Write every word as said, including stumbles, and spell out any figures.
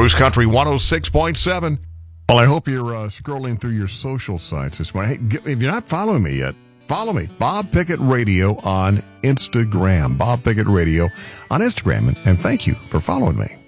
Cruise Country one oh six point seven. Well, I hope you're uh, scrolling through your social sites this morning. Hey, get, if you're not following me yet, follow me. Bob Pickett Radio on Instagram. Bob Pickett Radio on Instagram. And, and thank you for following me.